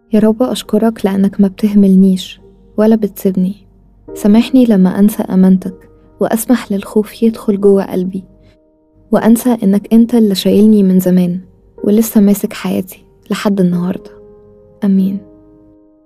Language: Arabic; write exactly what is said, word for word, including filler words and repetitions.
يا رب أشكرك لأنك ما بتهملنيش ولا بتسيبني. سامحني لما أنسى أمانتك وأسمح للخوف يدخل جوه قلبي، وأنسى إنك أنت اللي شايلني من زمان ولسه ماسك حياتي لحد النهاردة. أمين.